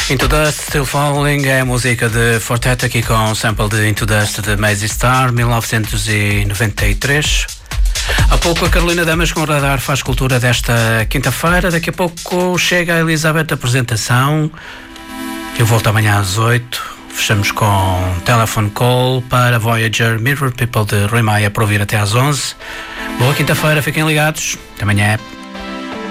Into Dust, Still Falling é a música de Fortet aqui com um sample de Into Dust de Mazzy Star, 1993. Há pouco a Carolina Damas com o Radar faz cultura desta quinta-feira. Daqui a pouco chega a Elizabeth da apresentação. Eu volto amanhã às 8. Fechamos com Telephone Call para Voyager Mirror People de Rui Maia para ouvir até às 11. Boa quinta-feira, fiquem ligados. Até amanhã.